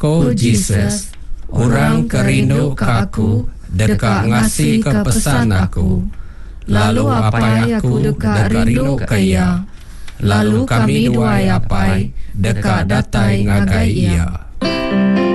ko Jesus, orang kerindu ke aku, dekat ngasih ke pesan aku. Lalu apai aku dekat rindu ke ia, lalu kami dua apai dekat datai ngagai ia.